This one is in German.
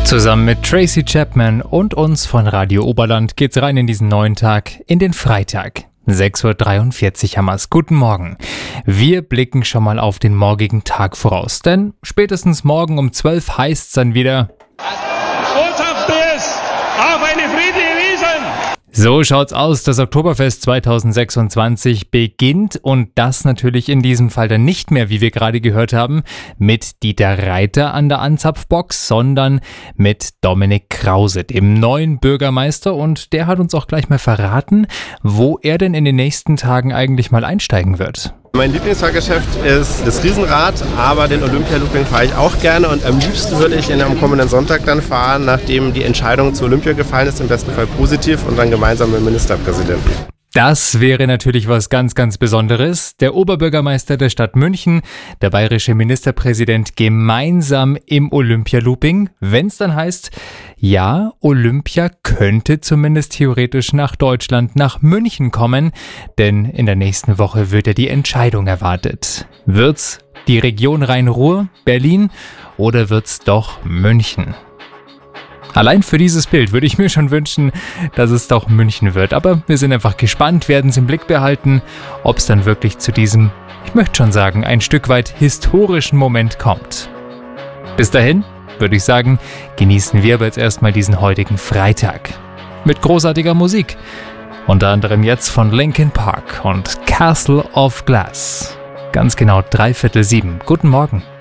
Zusammen mit Tracy Chapman und uns von Radio Oberland geht's rein in diesen neuen Tag, in den Freitag. 6.43 Uhr haben wir's. Guten Morgen. Wir blicken schon mal auf den morgigen Tag voraus, denn spätestens morgen um 12 heißt's dann wieder: Botschaft ist auf eine friedliche Wiesn! So schaut's aus, das Oktoberfest 2026 beginnt und das natürlich in diesem Fall dann nicht mehr, wie wir gerade gehört haben, mit Dieter Reiter an der Anzapfbox, sondern mit Dominik Krause, dem neuen Bürgermeister, und der hat uns auch gleich mal verraten, wo er denn in den nächsten Tagen eigentlich mal einsteigen wird. Mein Lieblingsfahrgeschäft ist das Riesenrad, aber den Olympia-Looping fahre ich auch gerne und am liebsten würde ich ihn am kommenden Sonntag dann fahren, nachdem die Entscheidung zu Olympia gefallen ist, im besten Fall positiv, und dann gemeinsam mit dem Ministerpräsidenten. Das wäre natürlich was ganz, ganz Besonderes. Der Oberbürgermeister der Stadt München, der bayerische Ministerpräsident gemeinsam im Olympia-Looping. Wenn es dann heißt, ja, Olympia könnte zumindest theoretisch nach Deutschland, nach München kommen, denn in der nächsten Woche wird ja die Entscheidung erwartet. Wird's die Region Rhein-Ruhr, Berlin, oder wird's doch München? Allein für dieses Bild würde ich mir schon wünschen, dass es doch München wird. Aber wir sind einfach gespannt, werden es im Blick behalten, ob es dann wirklich zu diesem, ich möchte schon sagen, ein Stück weit historischen Moment kommt. Bis dahin würde ich sagen, genießen wir aber jetzt erstmal diesen heutigen Freitag. Mit großartiger Musik. Unter anderem jetzt von Linkin Park und Castle of Glass. Ganz genau 6:45. Guten Morgen.